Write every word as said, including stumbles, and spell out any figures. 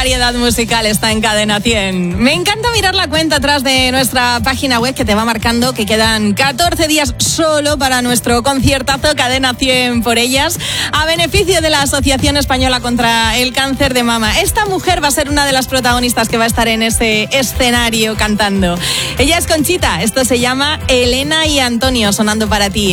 variedad musical está en Cadena cien. Me encanta mirar la cuenta atrás de nuestra página web que te va marcando que quedan catorce días solo para nuestro conciertazo Cadena cien por ellas, a beneficio de la Asociación Española contra el Cáncer de Mama. Esta mujer va a ser una de las protagonistas que va a estar en ese escenario cantando. Ella es Conchita, esto se llama Elena y Antonio, sonando para ti.